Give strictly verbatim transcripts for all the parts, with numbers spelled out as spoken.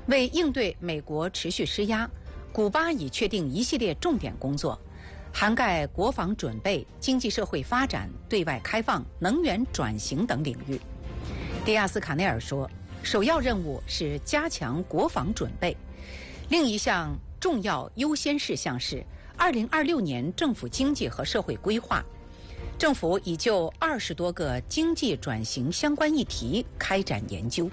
为应对美国持续施压，古巴已确定一系列重点工作，涵盖国防准备、经济社会发展、对外开放、能源转型等领域。迪亚斯卡内尔说，首要任务是加强国防准备，另一项重要优先事项是二零二六年政府经济和社会规划。政府已就二十多个经济转型相关议题开展研究。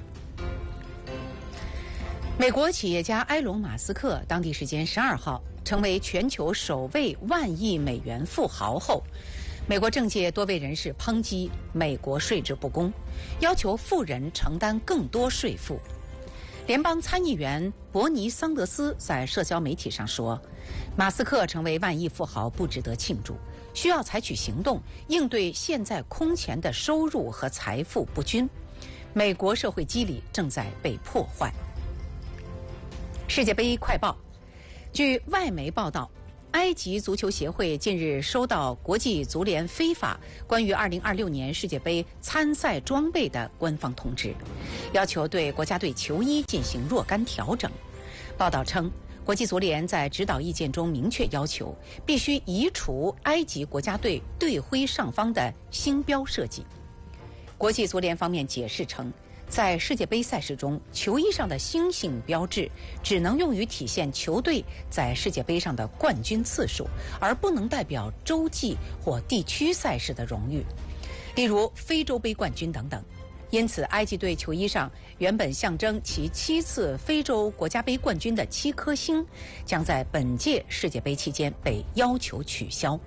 美国企业家埃隆·马斯克当地时间十二号成为全球首位万亿美元富豪后，美国政界多位人士抨击美国税制不公，要求富人承担更多税负。联邦参议员伯尼·桑德斯在社交媒体上说，马斯克成为万亿富豪不值得庆祝，需要采取行动应对现在空前的收入和财富不均。美国社会机理正在被破坏。世界杯快报，据外媒报道，埃及足球协会近日收到国际足联非法关于二零二六年世界杯参赛装备的官方通知，要求对国家队球衣进行若干调整。报道称，国际足联在指导意见中明确要求，必须移除埃及国家队队徽上方的星标设计。国际足联方面解释称，在世界杯赛事中，球衣上的星星标志只能用于体现球队在世界杯上的冠军次数，而不能代表洲际或地区赛事的荣誉，例如非洲杯冠军等等。因此，埃及队球衣上原本象征其七次非洲国家杯冠军的七颗星，将在本届世界杯期间被要求取消。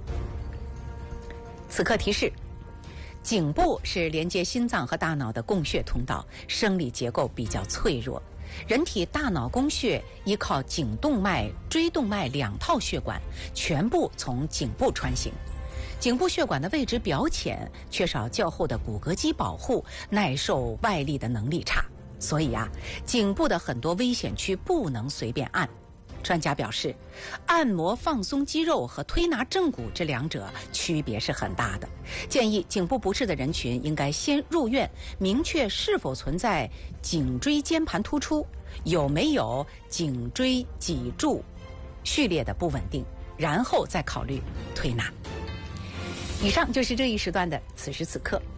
此刻提示，颈部是连接心脏和大脑的供血通道，生理结构比较脆弱。人体大脑供血依靠颈动脉、椎动脉两套血管，全部从颈部穿行。颈部血管的位置表浅，缺少较厚的骨骼肌保护，耐受外力的能力差，所以啊，颈部的很多危险区不能随便按。专家表示，按摩放松肌肉和推拿正骨这两者区别是很大的，建议颈部不适的人群应该先入院，明确是否存在颈椎间盘突出，有没有颈椎脊柱序列的不稳定，然后再考虑推拿。以上就是这一时段的此时此刻。